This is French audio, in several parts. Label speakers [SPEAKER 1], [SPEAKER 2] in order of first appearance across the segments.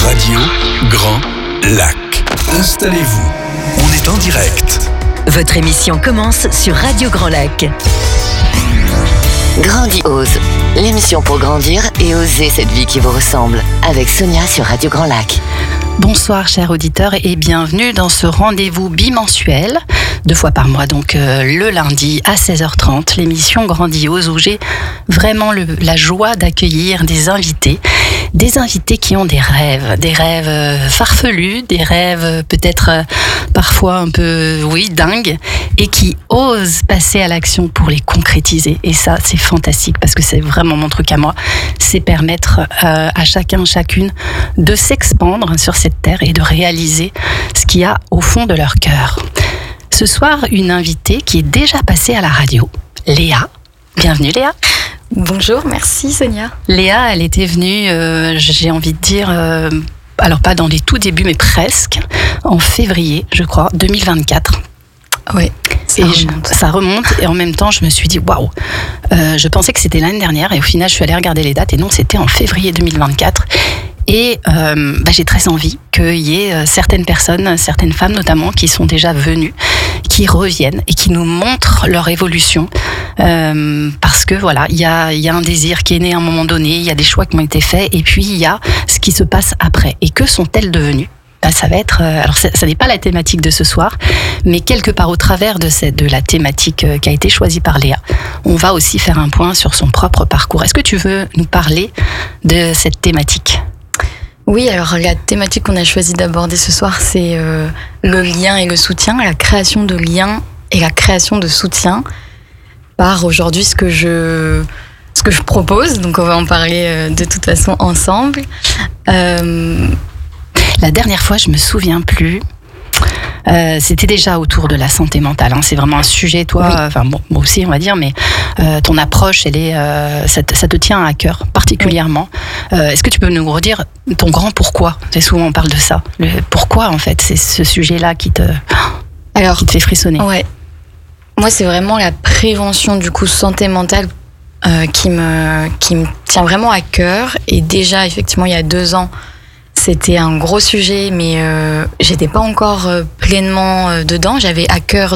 [SPEAKER 1] Radio Grand Lac. Installez-vous, on est en direct.
[SPEAKER 2] Votre émission commence sur Radio Grand Lac.
[SPEAKER 3] Grandiose, l'émission pour grandir et oser cette vie qui vous ressemble, avec Sonia sur Radio Grand Lac.
[SPEAKER 4] Bonsoir chers auditeurs et bienvenue dans ce rendez-vous bimensuel, 2 fois par mois, donc le lundi à 16h30, l'émission Grandiose où j'ai vraiment la joie d'accueillir des invités qui ont des rêves farfelus, des rêves peut-être parfois un peu, dingues, et qui osent passer à l'action pour les concrétiser. Et ça, c'est fantastique parce que c'est vraiment mon truc à moi, c'est permettre à chacun, chacune de s'expandre sur cette terre et de réaliser ce qu'il y a au fond de leur cœur. Ce soir, une invitée qui est déjà passée à la radio, Léa. Bienvenue Léa.
[SPEAKER 5] Bonjour, merci Sonia.
[SPEAKER 4] Léa, elle était venue, j'ai envie de dire, alors pas dans les tout débuts, mais presque, en février, je crois, 2024.
[SPEAKER 5] Oui,
[SPEAKER 4] ça remonte et en même temps, je me suis dit, waouh, je pensais que c'était l'année dernière et au final, je suis allée regarder les dates et non, c'était en février 2024. Et j'ai très envie qu'il y ait certaines personnes, certaines femmes notamment, qui sont déjà venues, qui reviennent et qui nous montrent leur évolution. Parce que voilà, il y a un désir qui est né à un moment donné, il y a des choix qui ont été faits, et puis il y a ce qui se passe après. Et que sont-elles devenues ? Ça va être, alors ça n'est pas la thématique de ce soir, mais quelque part au travers de la thématique qui a été choisie par Léa, on va aussi faire un point sur son propre parcours. Est-ce que tu veux nous parler de cette thématique ?
[SPEAKER 5] Oui, alors la thématique qu'on a choisi d'aborder ce soir, c'est le lien et le soutien, la création de liens et la création de soutien par aujourd'hui ce que je propose. Donc on va en parler de toute façon ensemble.
[SPEAKER 4] La dernière fois, je me souviens plus. C'était déjà autour de la santé mentale. C'est vraiment un sujet, toi, oui. Moi aussi, on va dire, mais ton approche, ça te tient à cœur particulièrement. Est-ce que tu peux nous redire ton grand pourquoi ? C'est souvent on parle de ça. Le pourquoi, en fait, c'est ce sujet-là qui te fait frissonner.
[SPEAKER 5] Ouais. Moi, c'est vraiment la prévention du coup santé mentale qui me tient vraiment à cœur. Et déjà, effectivement, il y a 2 ans. C'était un gros sujet, mais j'étais pas encore pleinement dedans. J'avais à cœur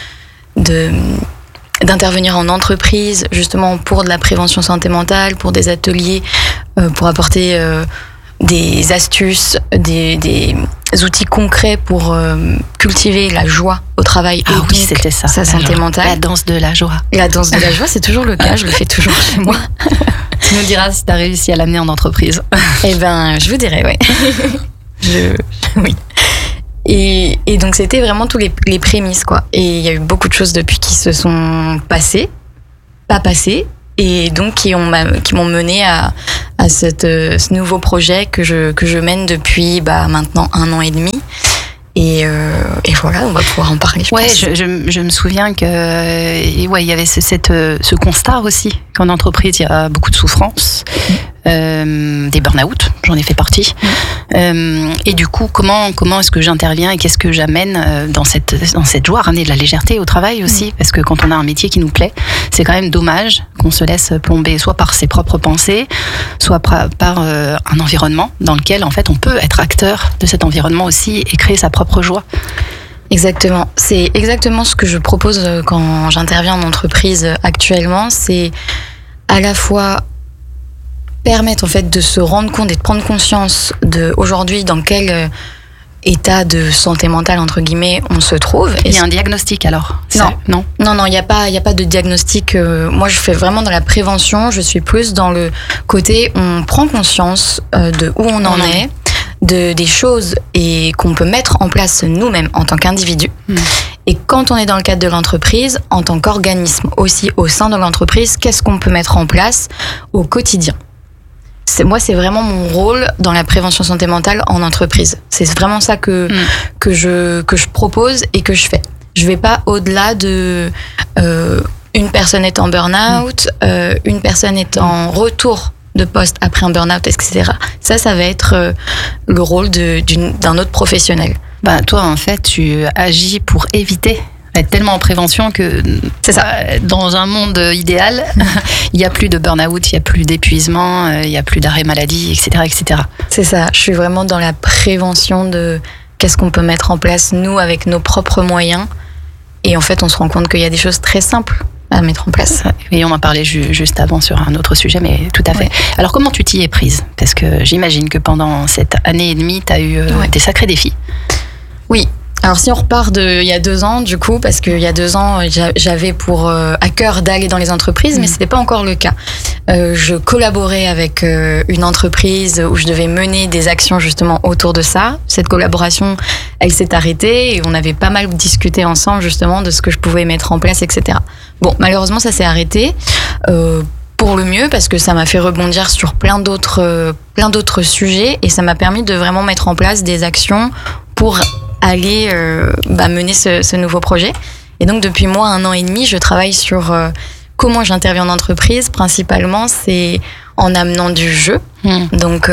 [SPEAKER 5] d'intervenir en entreprise, justement pour de la prévention santé mentale, pour des ateliers, pour apporter des astuces, des outils concrets pour cultiver la joie au travail.
[SPEAKER 4] Ah oui, c'était ça.
[SPEAKER 5] Sa santé mentale.
[SPEAKER 4] La danse de la joie.
[SPEAKER 5] La danse de la joie, c'est toujours le cas. Je le fais toujours chez moi.
[SPEAKER 4] Tu nous diras si tu as réussi à l'amener en entreprise.
[SPEAKER 5] Eh ben, je vous dirai, oui. Oui. Et donc, c'était vraiment tous les prémices, quoi. Et il y a eu beaucoup de choses depuis qui se sont passées, pas passées, et donc qui m'ont mené à ce nouveau projet que je mène depuis maintenant 1 an et demi. Et voilà, on va pouvoir en parler.
[SPEAKER 4] Je me souviens que il y avait ce constat aussi qu'en entreprise il y a beaucoup de souffrance, des burn-out, j'en ai fait partie. Et du coup, comment est-ce que j'interviens et qu'est-ce que j'amène dans cette joie, ramener de la légèreté au travail aussi, parce que quand on a un métier qui nous plaît, c'est quand même dommage qu'on se laisse plomber soit par ses propres pensées, soit par un environnement dans lequel en fait on peut être acteur de cet environnement aussi et créer sa propre joie.
[SPEAKER 5] Exactement. C'est exactement ce que je propose quand j'interviens en entreprise actuellement. C'est à la fois permettre en fait de se rendre compte et de prendre conscience de aujourd'hui dans quel état de santé mentale entre guillemets on se trouve.
[SPEAKER 4] Il y a un diagnostic alors ?
[SPEAKER 5] Non, il n'y a pas de diagnostic. Moi, je fais vraiment dans la prévention. Je suis plus dans le côté on prend conscience de où on en est. Des choses et qu'on peut mettre en place nous-mêmes en tant qu'individu. Et quand on est dans le cadre de l'entreprise, en tant qu'organisme aussi au sein de l'entreprise, qu'est-ce qu'on peut mettre en place au quotidien ? C'est vraiment mon rôle dans la prévention santé mentale en entreprise. C'est vraiment ça que je propose et que je fais. Je vais pas au-delà de une personne est en burn-out, une personne est en retour de poste après un burn-out, etc. Ça va être le rôle d'un autre professionnel.
[SPEAKER 4] Toi, en fait, tu agis pour éviter Être tellement en prévention que
[SPEAKER 5] C'est ça.
[SPEAKER 4] Dans un monde idéal, il n'y a plus de burn-out, il n'y a plus d'épuisement, il n'y a plus d'arrêt maladie, etc., etc.
[SPEAKER 5] C'est ça, je suis vraiment dans la prévention de qu'est-ce qu'on peut mettre en place, nous, avec nos propres moyens. Et en fait, on se rend compte qu'il y a des choses très simples à mettre en place.
[SPEAKER 4] Et on en parlait juste avant sur un autre sujet, mais tout à fait.
[SPEAKER 5] Ouais.
[SPEAKER 4] Alors, comment tu t'y es prise? Parce que j'imagine que pendant cette année et demie, tu as eu des sacrés défis.
[SPEAKER 5] Oui. Alors si on repart il y a 2 ans, du coup, parce qu'il y a 2 ans, j'avais pour à cœur d'aller dans les entreprises, mais c'était pas encore le cas. Je collaborais avec une entreprise où je devais mener des actions justement autour de ça. Cette collaboration, elle s'est arrêtée et on avait pas mal discuté ensemble justement de ce que je pouvais mettre en place, etc. Bon, malheureusement, ça s'est arrêté. Pour le mieux, parce que ça m'a fait rebondir sur plein d'autres sujets et ça m'a permis de vraiment mettre en place des actions pour aller mener ce nouveau projet. Et donc depuis moi 1 an et demi, je travaille sur comment j'interviens en entreprise. Principalement, c'est en amenant du jeu. Donc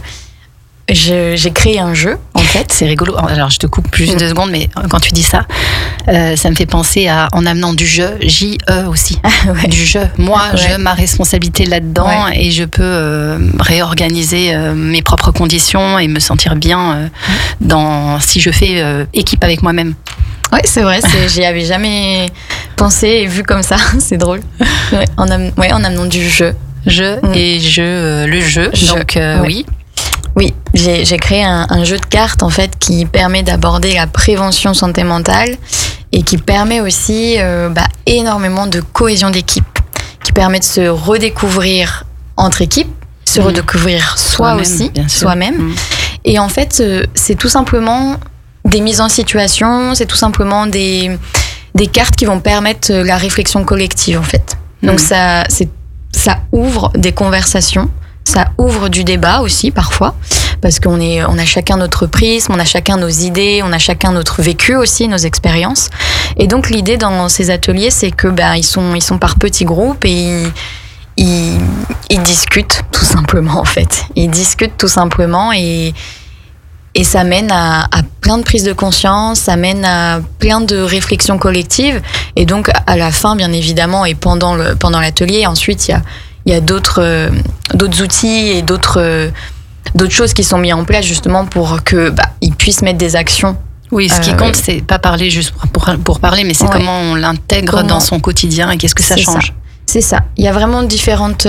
[SPEAKER 5] j'ai créé un jeu, en fait.
[SPEAKER 4] C'est rigolo. Alors, je te coupe juste 2 secondes, mais quand tu dis ça, ça me fait penser à en amenant du jeu, J-E aussi.
[SPEAKER 5] Ouais.
[SPEAKER 4] Du jeu. Moi, j'ai ma responsabilité là-dedans et je peux réorganiser mes propres conditions et me sentir bien si je fais équipe avec moi-même.
[SPEAKER 5] Ouais, c'est vrai, j'y avais jamais pensé et vu comme ça, c'est drôle. Ouais, en amenant du jeu.
[SPEAKER 4] Et le jeu. Donc, oui.
[SPEAKER 5] Oui, j'ai créé un jeu de cartes en fait qui permet d'aborder la prévention santé mentale et qui permet aussi énormément de cohésion d'équipe, qui permet de se redécouvrir entre équipes, se redécouvrir soi-même. Et en fait, c'est tout simplement des mises en situation, c'est tout simplement des cartes qui vont permettre la réflexion collective en fait. Donc ça ouvre des conversations. Ça ouvre du débat aussi parfois, parce qu'on a chacun notre prisme, on a chacun nos idées, on a chacun notre vécu aussi, nos expériences. Et donc l'idée dans ces ateliers, c'est que ils sont par petits groupes et ils discutent tout simplement en fait. Ils discutent tout simplement et ça mène à plein de prises de conscience, ça mène à plein de réflexions collectives. Et donc à la fin, bien évidemment, et pendant l'atelier, ensuite il y a d'autres outils et d'autres choses qui sont mises en place justement pour que ils puissent mettre des actions.
[SPEAKER 4] Oui, ce qui compte, c'est pas parler juste pour parler, mais c'est comment on l'intègre dans son quotidien et qu'est-ce que ça change.
[SPEAKER 5] C'est ça. Il y a vraiment différentes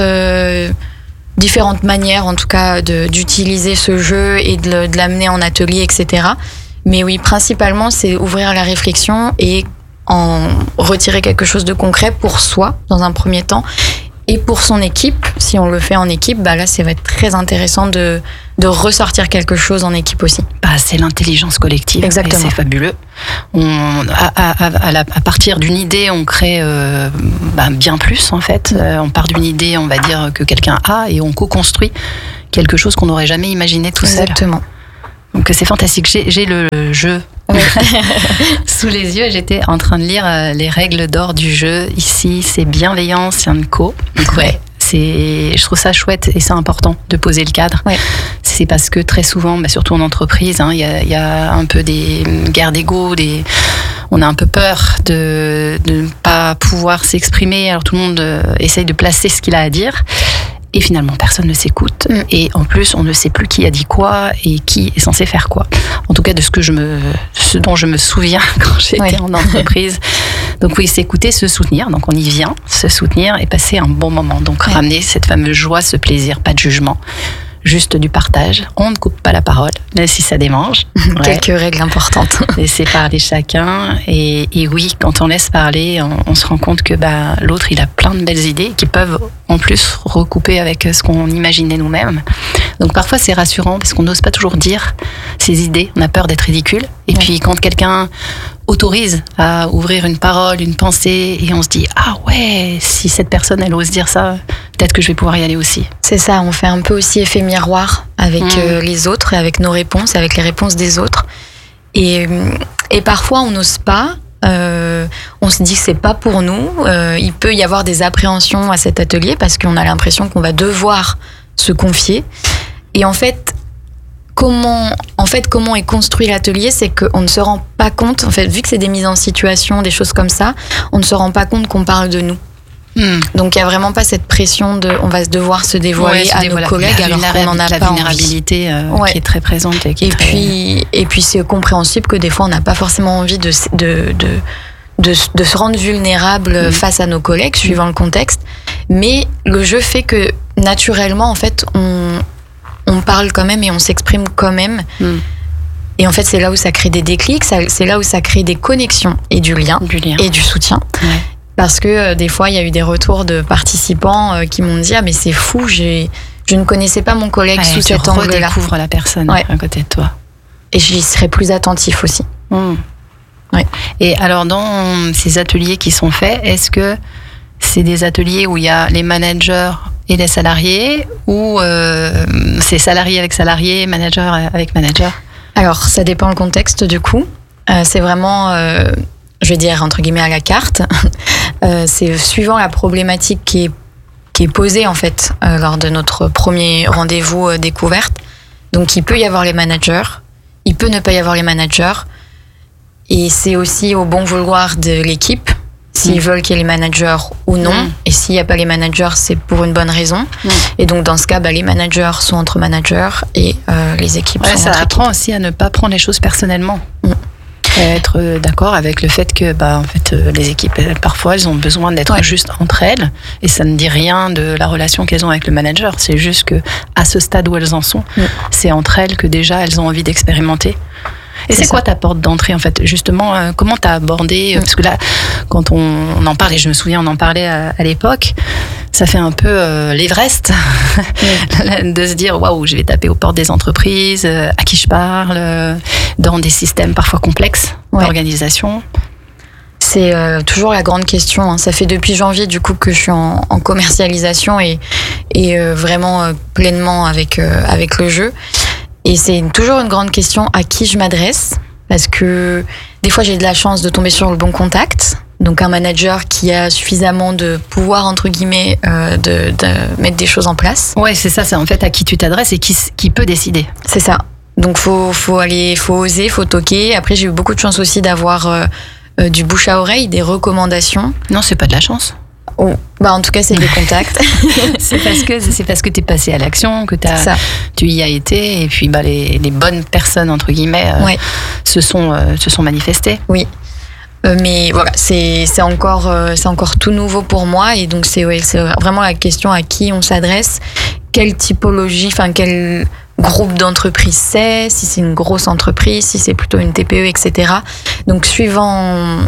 [SPEAKER 5] manières, en tout cas, d'utiliser ce jeu et de l'amener en atelier, etc. Mais oui, principalement, c'est ouvrir la réflexion et en retirer quelque chose de concret pour soi, dans un premier temps. Et pour son équipe, si on le fait en équipe, là, ça va être très intéressant de ressortir quelque chose en équipe aussi.
[SPEAKER 4] C'est l'intelligence collective.
[SPEAKER 5] Exactement.
[SPEAKER 4] Et c'est fabuleux. À partir d'une idée, on crée bien plus, en fait. On part d'une idée, on va dire, que quelqu'un a, et on co-construit quelque chose qu'on n'aurait jamais imaginé tout seul.
[SPEAKER 5] Exactement.
[SPEAKER 4] Donc c'est fantastique. J'ai le jeu sous les yeux et j'étais en train de lire les règles d'or du jeu. Ici, c'est bienveillance, co. Donc je trouve ça chouette et c'est important de poser le cadre. Ouais. C'est parce que très souvent, surtout en entreprise, il y a un peu des guerres d'ego, on a un peu peur de ne pas pouvoir s'exprimer. Alors tout le monde essaye de placer ce qu'il a à dire. Et finalement, personne ne s'écoute. Et en plus, on ne sait plus qui a dit quoi et qui est censé faire quoi. En tout cas, de ce dont je me souviens quand j'étais en entreprise. Donc oui, s'écouter, se soutenir. Donc on y vient, se soutenir et passer un bon moment. Donc ramener cette fameuse joie, ce plaisir, pas de jugement. Juste du partage. On ne coupe pas la parole, même si ça démange.
[SPEAKER 5] Quelques règles importantes.
[SPEAKER 4] Laisser parler chacun. Et oui, quand on laisse parler, on se rend compte que l'autre, il a plein de belles idées qui peuvent en plus recouper avec ce qu'on imaginait nous-mêmes. Donc parfois, c'est rassurant parce qu'on n'ose pas toujours dire ses idées. On a peur d'être ridicule. Et puis quand quelqu'un autorise à ouvrir une parole, une pensée, et on se dit si cette personne elle ose dire ça, peut-être que je vais pouvoir y aller aussi. C'est ça, on fait un peu aussi effet miroir avec les autres et avec nos réponses, avec les réponses des autres. Et parfois on n'ose pas. On se dit que c'est pas pour nous. Il peut y avoir des appréhensions à cet atelier parce qu'on a l'impression qu'on va devoir se confier. Et en fait, comment
[SPEAKER 5] fait, comment est construit l'atelier, c'est qu'on ne se rend pas compte, en fait, vu que c'est des mises en situation, des choses comme ça, on ne se rend pas compte qu'on parle de nous. Donc il n'y a vraiment pas cette pression de on va devoir se dévoiler à nos collègues alors qu'on n'en a pas envie.
[SPEAKER 4] La vulnérabilité qui est très présente. Et
[SPEAKER 5] puis c'est compréhensible que des fois on n'a pas forcément envie de se rendre vulnérable face à nos collègues, suivant le contexte. Mais le jeu fait que naturellement, en fait, on parle quand même et on s'exprime quand même. Et en fait, c'est là où ça crée des déclics, c'est là où ça crée des connexions et du lien. Et du soutien. Ouais. Parce que des fois, il y a eu des retours de participants qui m'ont dit « Ah, mais c'est fou, je ne connaissais pas mon collègue sous cet angle-là. »
[SPEAKER 4] Tu redécouvres la personne à côté de toi.
[SPEAKER 5] Et j'y serai plus attentif aussi.
[SPEAKER 4] Ouais. Et alors, dans ces ateliers qui sont faits, est-ce que c'est des ateliers où il y a les managers et les salariés, ou c'est salarié avec salarié, manager avec manager? Alors,
[SPEAKER 5] ça dépend le contexte du coup. C'est vraiment... je vais dire entre guillemets à la carte, c'est suivant la problématique qui est posée en fait lors de notre premier rendez-vous découverte. Donc il peut y avoir les managers, il peut ne pas y avoir les managers, et c'est aussi au bon vouloir de l'équipe s'ils veulent qu'il y ait les managers ou non. Et s'il n'y a pas les managers, c'est pour une bonne raison. Et donc dans ce cas, les managers sont entre managers et les équipes sont entre équipes. Ça
[SPEAKER 4] apprend aussi à ne pas prendre les choses personnellement. Être d'accord avec le fait que en fait, les équipes, parfois, elles ont besoin d'être juste entre elles, et ça ne dit rien de la relation qu'elles ont avec le manager. C'est juste que à ce stade où elles en sont, c'est entre elles que déjà elles ont envie d'expérimenter. Et c'est quoi ta porte d'entrée en fait? Justement, comment t'as abordé parce que là, quand on en parlait, je me souviens, on en parlait à l'époque, ça fait un peu l'Everest de se dire waouh, je vais taper aux portes des entreprises, à qui je parle, dans des systèmes parfois complexes d'organisation.
[SPEAKER 5] C'est toujours la grande question. Ça fait depuis janvier du coup que je suis en commercialisation et vraiment pleinement avec le jeu. Et c'est toujours une grande question à qui je m'adresse, parce que des fois j'ai de la chance de tomber sur le bon contact, donc un manager qui a suffisamment de pouvoir entre guillemets de mettre des choses en place.
[SPEAKER 4] Ouais, c'est ça, c'est en fait à qui tu t'adresses et qui peut décider.
[SPEAKER 5] C'est ça. Donc faut oser, faut toquer. Après j'ai eu beaucoup de chance aussi d'avoir du bouche à oreille, des recommandations.
[SPEAKER 4] Non, c'est pas de la chance.
[SPEAKER 5] En tout cas, c'est des contacts.
[SPEAKER 4] c'est parce que t'es passé à l'action, que tu y as été, et puis les bonnes personnes entre guillemets se sont manifestées.
[SPEAKER 5] Oui. Mais voilà, c'est encore tout nouveau pour moi, et donc c'est vraiment la question à qui on s'adresse, quelle typologie, quel groupe d'entreprise c'est, si c'est une grosse entreprise, si c'est plutôt une TPE, etc. Donc suivant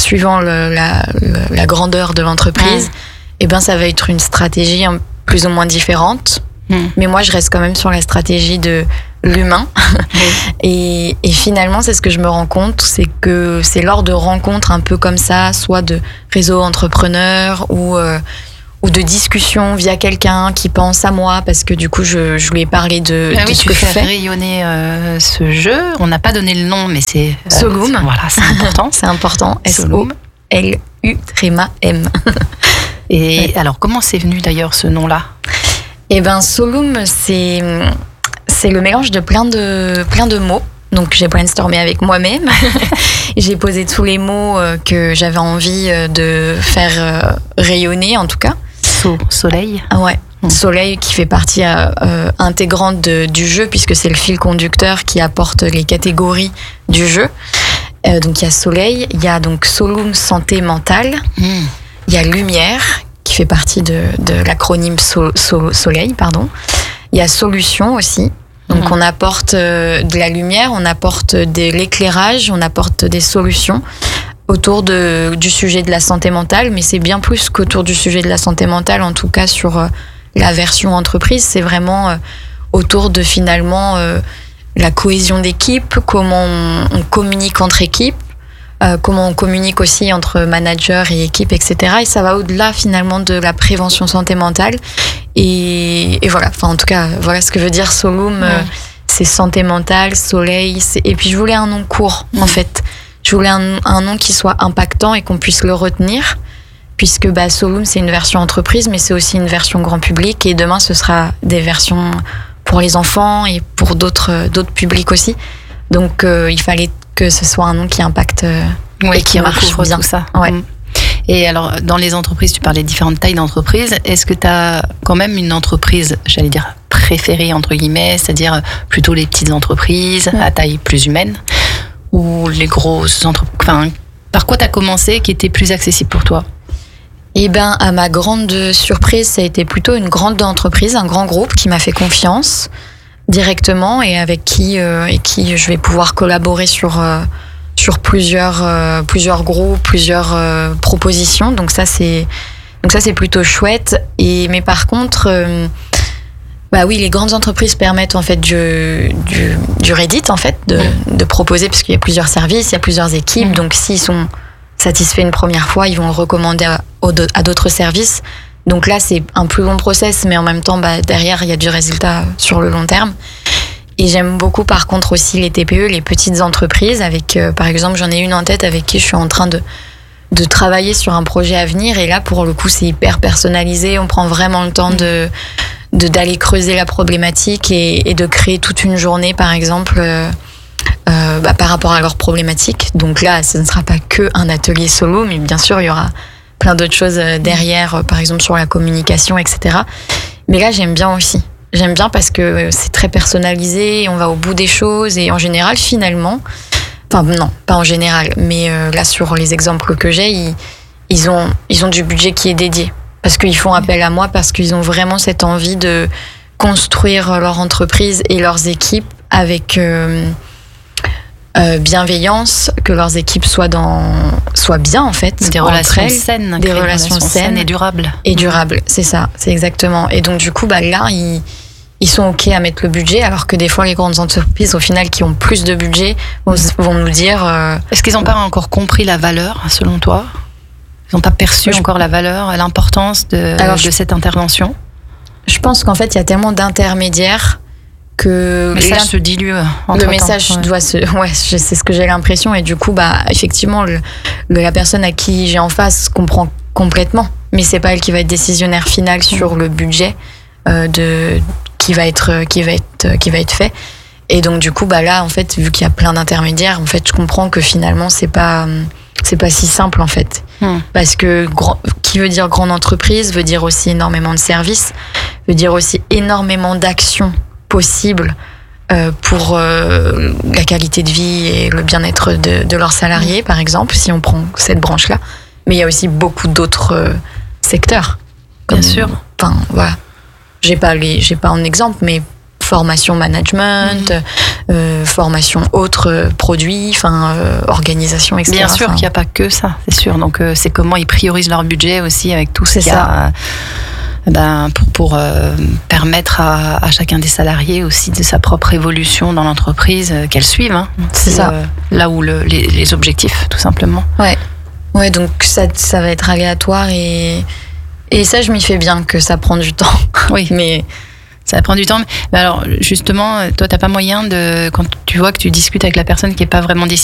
[SPEAKER 5] la grandeur de l'entreprise, ça va être une stratégie plus ou moins différente. Mais moi, je reste quand même sur la stratégie de l'humain. Et finalement, c'est ce que je me rends compte, c'est que c'est lors de rencontres un peu comme ça, soit de réseaux entrepreneurs ou de discussions via quelqu'un qui pense à moi, parce que du coup je lui ai parlé de ce que je fais.
[SPEAKER 4] Rayonner ce jeu. On n'a pas donné le nom, mais c'est
[SPEAKER 5] Solum.
[SPEAKER 4] Voilà, c'est important.
[SPEAKER 5] C'est important. S-O-L-U-M.
[SPEAKER 4] Et alors, comment c'est venu d'ailleurs ce nom-là?
[SPEAKER 5] Solum, c'est le mélange de plein de mots. Donc j'ai brainstormé avec moi-même. J'ai posé tous les mots que j'avais envie de faire rayonner, en tout cas.
[SPEAKER 4] Soleil.
[SPEAKER 5] Ouais. Soleil qui fait partie intégrante du jeu, puisque c'est le fil conducteur qui apporte les catégories du jeu. Donc il y a Soleil, il y a donc Solum santé mentale, il y a Lumière qui fait partie de l'acronyme Soleil, pardon. Il y a Solution aussi. Donc on apporte de la lumière, on apporte de l'éclairage, on apporte des solutions autour du sujet de la santé mentale, mais c'est bien plus qu'autour du sujet de la santé mentale, en tout cas sur la version entreprise, c'est vraiment autour de finalement la cohésion d'équipe, comment on communique entre équipes, comment on communique aussi entre managers et équipes, etc. Et ça va au-delà finalement de la prévention santé mentale. Et voilà, en tout cas, voilà ce que veut dire Solum, c'est santé mentale, soleil, et puis je voulais un nom court, en fait. Je voulais un nom qui soit impactant et qu'on puisse le retenir, puisque Solum, c'est une version entreprise, mais c'est aussi une version grand public, et demain, ce sera des versions pour les enfants et pour d'autres publics aussi. Donc il fallait que ce soit un nom qui impacte et qui marche bien.
[SPEAKER 4] Tout ça.
[SPEAKER 5] Ouais.
[SPEAKER 4] Et alors, dans les entreprises, tu parlais de différentes tailles d'entreprises. Est-ce que tu as quand même une entreprise, j'allais dire, préférée, entre guillemets, c'est-à-dire plutôt les petites entreprises à taille plus humaine ou les grosses entreprises? Enfin, par quoi tu as commencé qui était plus accessible pour toi?
[SPEAKER 5] Eh ben, à ma grande surprise, ça a été plutôt une grande entreprise, un grand groupe qui m'a fait confiance directement et avec qui je vais pouvoir collaborer sur plusieurs groupes, plusieurs propositions. Donc ça c'est plutôt chouette. Mais par contre, oui, les grandes entreprises permettent en fait du Reddit en fait de proposer, parce qu'il y a plusieurs services, il y a plusieurs équipes. Donc s'ils sont satisfaits une première fois, ils vont le recommander à d'autres services. Donc là, c'est un plus long process, mais en même temps, derrière, il y a du résultat sur le long terme. Et j'aime beaucoup, par contre, aussi les TPE, les petites entreprises, avec, par exemple, j'en ai une en tête avec qui je suis en train de travailler sur un projet à venir. Et là, pour le coup, c'est hyper personnalisé. On prend vraiment le temps d'aller creuser la problématique et de créer toute une journée, par exemple, par rapport à leur problématique. Donc là, ce ne sera pas que un atelier solo, mais bien sûr, il y aura plein d'autres choses derrière, par exemple sur la communication, etc. Mais là, j'aime bien aussi. J'aime bien parce que c'est très personnalisé, on va au bout des choses et en général, finalement, enfin non, pas en général, mais là sur les exemples que j'ai, ils ont du budget qui est dédié parce qu'ils font appel à moi, parce qu'ils ont vraiment cette envie de construire leur entreprise et leurs équipes avec bienveillance, que leurs équipes soient bien en fait,
[SPEAKER 4] des relations saines,
[SPEAKER 5] des relations saines
[SPEAKER 4] et durables.
[SPEAKER 5] Et durables, c'est ça, c'est exactement. Et donc du coup, là, ils sont ok à mettre le budget, alors que des fois les grandes entreprises, au final, qui ont plus de budget, vont nous dire.
[SPEAKER 4] Est-ce qu'ils n'ont pas encore compris la valeur, selon toi? Ils n'ont pas perçu encore la valeur, l'importance de cette intervention? Je
[SPEAKER 5] pense qu'en fait, il y a tellement d'intermédiaires que
[SPEAKER 4] le message se dilue
[SPEAKER 5] le message doit c'est ce que j'ai l'impression, et du coup effectivement la personne à qui j'ai en face comprend complètement, mais c'est pas elle qui va être décisionnaire final sur le budget qui va être fait. Et donc du coup là en fait, vu qu'il y a plein d'intermédiaires, en fait je comprends que finalement c'est pas si simple en fait. Parce que qui veut dire grande entreprise veut dire aussi énormément de services, veut dire aussi énormément d'actions possible pour la qualité de vie et le bien-être de leurs salariés, par exemple, si on prend cette branche-là. Mais il y a aussi beaucoup d'autres secteurs.
[SPEAKER 4] Bien sûr.
[SPEAKER 5] Enfin, voilà. J'ai pas un exemple, mais formation management, formation autres produits, organisation, etc.
[SPEAKER 4] Bien sûr qu'il n'y a pas que ça, c'est sûr. Donc c'est comment ils priorisent leur budget aussi avec tout ce qu'il y a. Pour permettre à chacun des salariés aussi de sa propre évolution dans l'entreprise, qu'elle suive.
[SPEAKER 5] C'est ça.
[SPEAKER 4] Là où les objectifs, tout simplement.
[SPEAKER 5] Ouais, donc ça va être aléatoire et ça, je m'y fais bien que ça prend du temps.
[SPEAKER 4] Oui, mais ça prend du temps. Mais alors, justement, toi, t'as pas moyen quand tu vois que tu discutes avec la personne qui est pas vraiment